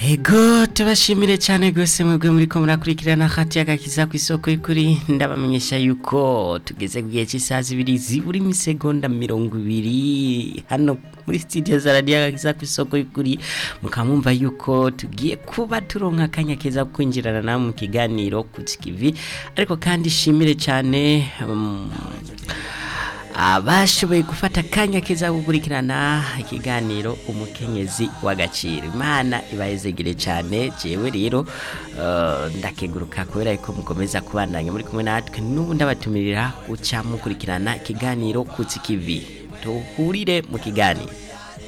Ego tubashimire cyane gose mwebwe muri ko murakurikirana hati agakiza ku isoko y'ukuri ndabamenyesha yuko tugeze ku gihe cy'isaha 2 ziburi misegonda 20 hano muri studio za radio agakiza ku isoko y'ukuri mukamumva yuko tugiye kuba turonka kanya keza kwinjirana na mu kiganiro ku TV ariko kandi shimire cyane abashoboye gufata kanya keza gukurikirana ikiganiro umukenyezi w'agaciro Imana ibayezegere cyane jewe rero ndakeguruka kubera ko mukomeza kubandanya muri kumwe natwe n'ubu ndabatumirira guca mukurikirana ikiganiro ku TV tuhurire mu kiganiro